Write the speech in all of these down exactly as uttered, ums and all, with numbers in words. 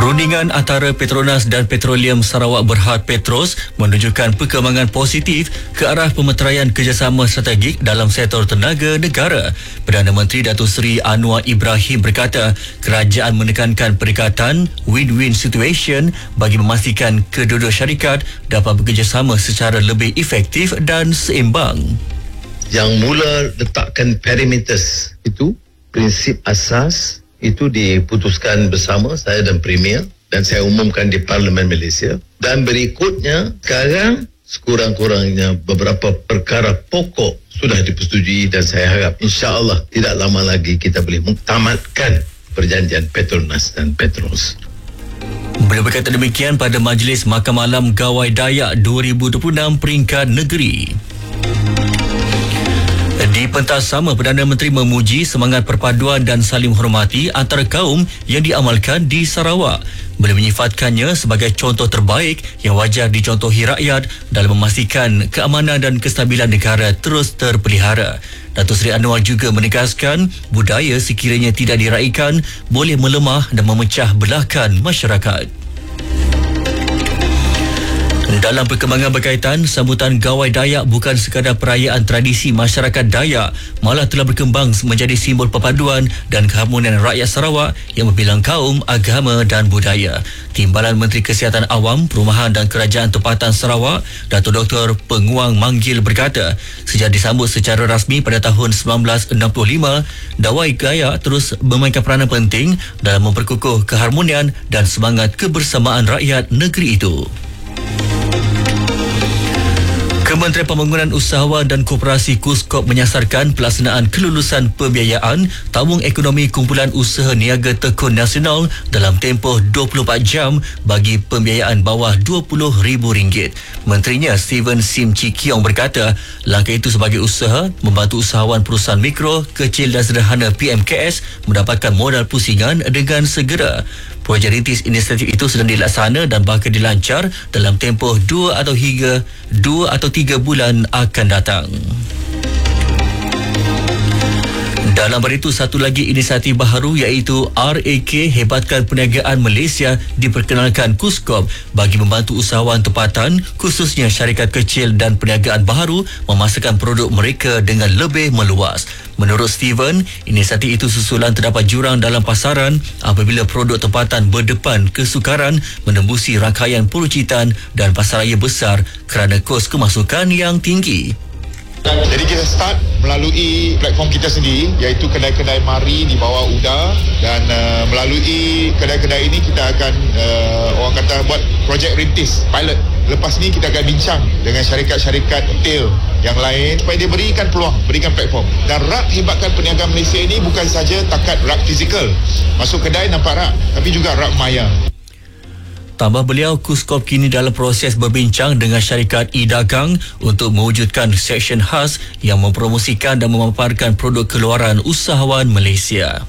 Rundingan antara Petronas dan Petroleum Sarawak Berhad Petros menunjukkan perkembangan positif ke arah pemeteraian kerjasama strategik dalam sektor tenaga negara. Perdana Menteri Datuk Seri Anwar Ibrahim berkata, kerajaan menekankan pendekatan win-win situation bagi memastikan kedua-dua syarikat dapat bekerjasama secara lebih efektif dan seimbang. Yang mula letakkan parameters itu, prinsip asas itu diputuskan bersama saya dan Premier dan saya umumkan di Parlimen Malaysia. Dan berikutnya sekarang sekurang-kurangnya beberapa perkara pokok sudah dipersetujui dan saya harap insya-Allah tidak lama lagi kita boleh mentamatkan perjanjian Petronas dan Petros. Beliau berkata demikian pada Majlis Makan Malam Gawai Dayak dua ribu dua puluh enam peringkat negeri. Di pentas sama, Perdana Menteri memuji semangat perpaduan dan saling menghormati antara kaum yang diamalkan di Sarawak. Beliau menyifatkannya sebagai contoh terbaik yang wajar dicontohi rakyat dalam memastikan keamanan dan kestabilan negara terus terpelihara. Datuk Seri Anwar juga menegaskan budaya sekiranya tidak diraikan boleh melemah dan memecah belahkan masyarakat. Dalam perkembangan berkaitan, sambutan Gawai Dayak bukan sekadar perayaan tradisi masyarakat Dayak, malah telah berkembang menjadi simbol perpaduan dan keharmonian rakyat Sarawak yang berbilang kaum, agama dan budaya. Timbalan Menteri Kesihatan Awam, Perumahan dan Kerajaan Tempatan Sarawak, Datuk Doktor Penguang Manggil berkata, sejak disambut secara rasmi pada tahun sembilan belas enam puluh lima, Gawai Dayak terus memainkan peranan penting dalam memperkukuh keharmonian dan semangat kebersamaan rakyat negeri itu. Kementerian Pembangunan Usahawan dan Koperasi KUSKOP menyasarkan pelaksanaan kelulusan pembiayaan tabung ekonomi kumpulan usaha niaga tekun nasional dalam tempoh dua puluh empat jam bagi pembiayaan bawah dua puluh ribu ringgit. Menterinya Steven Sim Chi Kiong berkata, langkah itu sebagai usaha membantu usahawan perusahaan mikro, kecil dan sederhana P M K S mendapatkan modal pusingan dengan segera. Projek rintis inisiatif itu sedang dilaksana dan bakal dilancar dalam tempoh dua atau hingga dua atau tiga bulan akan datang. Dalam pada itu, satu lagi inisiatif baharu iaitu R A K Hebatkan Perniagaan Malaysia diperkenalkan KUSKOP bagi membantu usahawan tempatan khususnya syarikat kecil dan perniagaan baharu memasarkan produk mereka dengan lebih meluas. Menurut Steven, inisiatif itu susulan terdapat jurang dalam pasaran apabila produk tempatan berdepan kesukaran menembusi rangkaian perucitan dan pasaraya besar kerana kos kemasukan yang tinggi. Jadi kita start melalui platform kita sendiri iaitu kedai-kedai mari di bawah U D A dan uh, melalui kedai-kedai ini kita akan uh, orang kata buat projek rintis pilot. Lepas ni kita akan bincang dengan syarikat-syarikat retail yang lain supaya dia berikan peluang, berikan platform. Dan rak Hebatkan Perniagaan Malaysia ini bukan saja takat rak fizikal, masuk kedai nampak rak, tapi juga rak maya. Tambah beliau, KUSKOP kini dalam proses berbincang dengan syarikat e-dagang untuk mewujudkan seksyen khas yang mempromosikan dan memaparkan produk keluaran usahawan Malaysia.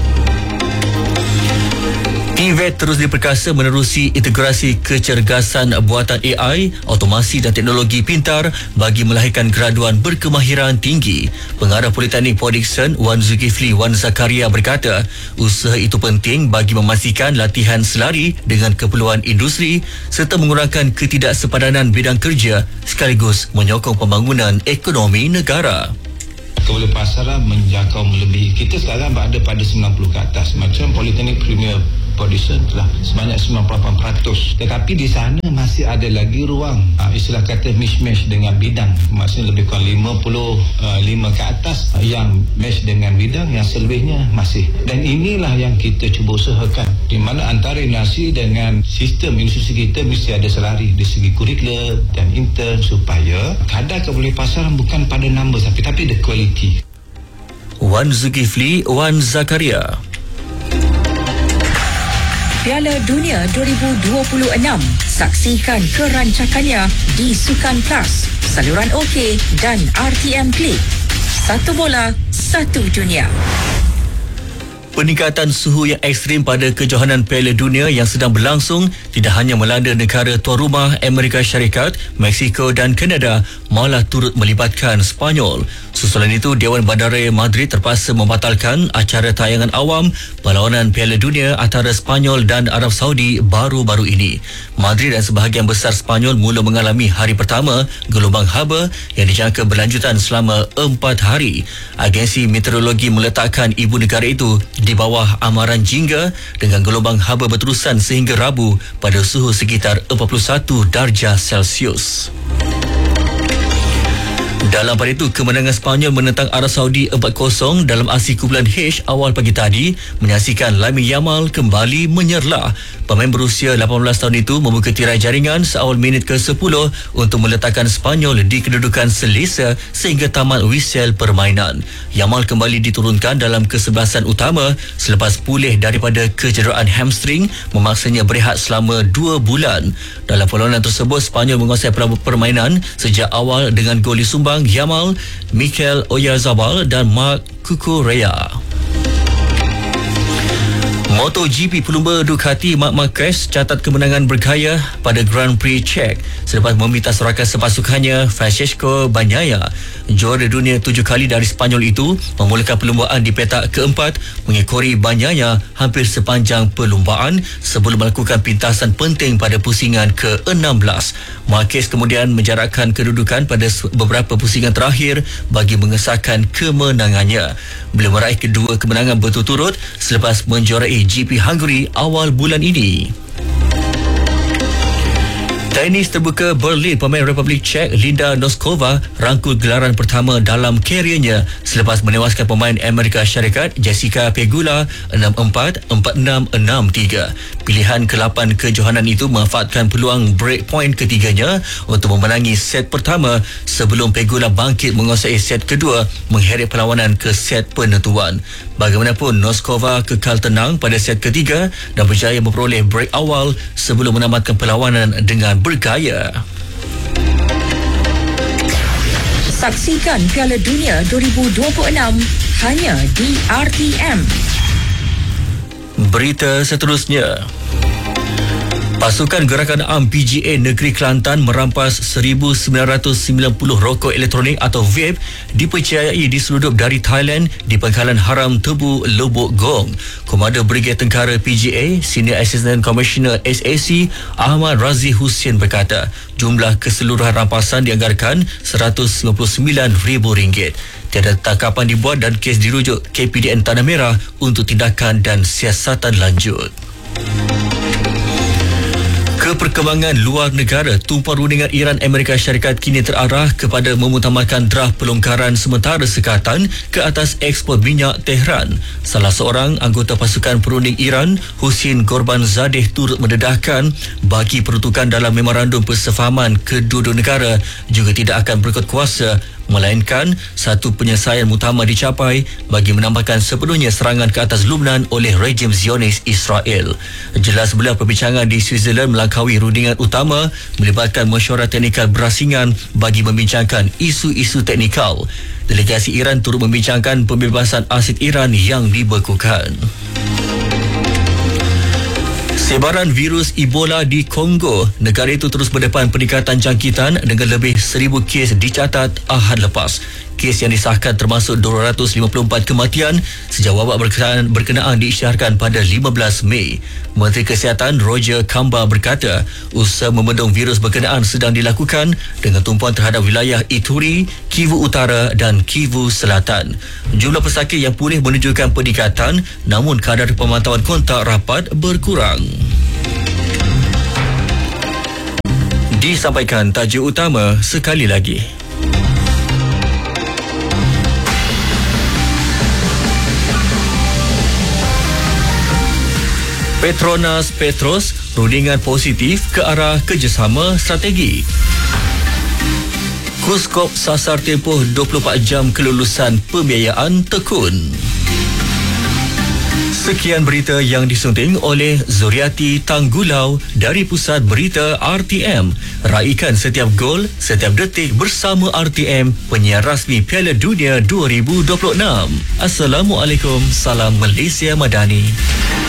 T V E T terus diperkasa menerusi integrasi kecergasan buatan A I, automasi dan teknologi pintar bagi melahirkan graduan berkemahiran tinggi. Pengarah Politeknik Port Dickson, Wan Zulkifli Wan Zakaria berkata, usaha itu penting bagi memastikan latihan selari dengan keperluan industri serta mengurangkan ketidaksepadanan bidang kerja sekaligus menyokong pembangunan ekonomi negara. Kepala pasaran menjangkau melebihi, kita sekarang berada pada sembilan puluh ke atas, macam Politeknik Premier Production telah sebanyak sembilan puluh lapan peratus, tetapi di sana masih ada lagi ruang, uh, istilah kata mismatch dengan bidang, maksudnya lebih kurang lima puluh lima ke atas yang match dengan bidang, yang selebihnya masih. Dan inilah yang kita cuba usahakan, di mana antara universiti dengan sistem institusi kita mesti ada selari di segi kurikulum dan intern supaya kadar kepala pasaran bukan pada number tapi tapi the quality. Wan Zulkifli Wan Zakaria. Piala Dunia dua ribu dua puluh enam. Saksikan kerancakannya di Sukan Plus, saluran OK dan R T M Klik. Satu bola, satu dunia. Peningkatan suhu yang ekstrim pada kejohanan Piala Dunia yang sedang berlangsung tidak hanya melanda negara tuan rumah Amerika Syarikat, Mexico dan Kanada, malah turut melibatkan Sepanyol. Susulan itu, Dewan Bandaraya Madrid terpaksa membatalkan acara tayangan awam perlawanan Piala Dunia antara Sepanyol dan Arab Saudi baru-baru ini. Madrid dan sebahagian besar Sepanyol mula mengalami hari pertama gelombang haba yang dijangka berlanjutan selama empat hari. Agensi meteorologi meletakkan ibu negara itu di bawah amaran jingga dengan gelombang haba berterusan sehingga Rabu pada suhu sekitar empat puluh satu darjah Celsius. Dalam pada itu, kemenangan Sepanyol menentang Arab Saudi empat kosong dalam aksi kumpulan H awal pagi tadi menyaksikan Lamine Yamal kembali menyerlah. Pemain berusia lapan belas tahun itu membuka tirai jaringan seawal minit ke sepuluh untuk meletakkan Sepanyol di kedudukan selesa sehingga tamat whistle permainan. Yamal kembali diturunkan dalam kesebelasan utama selepas pulih daripada kecederaan hamstring memaksanya berehat selama dua bulan. Dalam perlawanan tersebut, Sepanyol menguasai permainan sejak awal dengan gol disumbang Yamal, Mikel Oyarzabal dan Marc Cucurella. MotoGP pelumba Ducati Marc Marquez catat kemenangan bergaya pada Grand Prix Czech selepas meminta sorakan sepasukannya Francesco Bagnaia. Juara dunia tujuh kali dari Sepanyol itu memulakan perlumbaan di petak keempat mengekori Bagnaia hampir sepanjang perlumbaan sebelum melakukan pintasan penting pada pusingan ke enam belas. Marquez kemudian menjarakkan kedudukan pada beberapa pusingan terakhir bagi mengesahkan kemenangannya. Beliau meraih kedua kemenangan berturut-turut selepas menjuarai G P Hungary awal bulan ini. Tenis terbuka Berlin, pemain Republik Czech Linda Noskova rangkul gelaran pertama dalam keriernya selepas menewaskan pemain Amerika Syarikat Jessica Pegula enam empat, empat enam, enam tiga. Pilihan ke lapan kejohanan itu memanfaatkan peluang break point ketiganya untuk memenangi set pertama sebelum Pegula bangkit menguasai set kedua mengheret perlawanan ke set penentuan. Bagaimanapun, Noskova kekal tenang pada set ketiga dan berjaya memperoleh break awal sebelum menamatkan perlawanan dengan bergaya. Saksikan Piala Dunia dua ribu dua puluh enam hanya di R T M. Berita seterusnya. Pasukan Gerakan A M P G A Negeri Kelantan merampas seribu sembilan ratus sembilan puluh rokok elektronik atau vape dipercayai diseludup dari Thailand di pangkalan haram Tebu, Lubuk Gong. Komander Brigade Tentara P G A, Senior Assistant Commissioner S A C Ahmad Razi Hussein berkata, jumlah keseluruhan rampasan dianggarkan seratus sembilan puluh sembilan ribu ringgit. Tiada tangkapan dibuat dan kes dirujuk K P D N Tanah Merah untuk tindakan dan siasatan lanjut. Perkembangan luar negara, tumpuan rundingan Iran Amerika Syarikat kini terarah kepada memutamakan draft pelonggaran sementara sekatan ke atas ekspor minyak Tehran. Salah seorang anggota pasukan perunding Iran, Husin Gorbanzadeh, turut mendedahkan bagi peruntukan dalam memorandum persefahaman kedua-dua negara juga tidak akan berkuat kuasa, melainkan satu penyelesaian muktamar dicapai bagi menambahkan sepenuhnya serangan ke atas Lubnan oleh rejim Zionis Israel. Jelas belah perbincangan di Switzerland melangkaui rundingan utama melibatkan mesyuarat teknikal berasingan bagi membincangkan isu-isu teknikal. Delegasi Iran turut membincangkan pembebasan aset Iran yang dibekukan. Sebaran virus Ebola di Kongo, negara itu terus berdepan peningkatan jangkitan dengan lebih seribu kes dicatat Ahad lepas. Kes yang disahkan termasuk dua ratus lima puluh empat kematian sejak wabak berkenaan, berkenaan diisytiharkan pada lima belas Mei. Menteri Kesihatan Roger Kamba berkata, usaha membendung virus berkenaan sedang dilakukan dengan tumpuan terhadap wilayah Ituri, Kivu Utara dan Kivu Selatan. Jumlah pesakit yang pulih menunjukkan peningkatan, namun kadar pemantauan kontak rapat berkurang. Disampaikan tajuk utama sekali lagi. Petronas Petros, rundingan positif ke arah kerjasama strategi. Kuskop sasar tempoh dua puluh empat jam kelulusan pembiayaan tekun. Sekian berita yang disunting oleh Zuriati Tanggulau dari Pusat Berita R T M. Raikan setiap gol, setiap detik bersama R T M, penyiar rasmi Piala Dunia dua ribu dua puluh enam. Assalamualaikum, salam Malaysia Madani.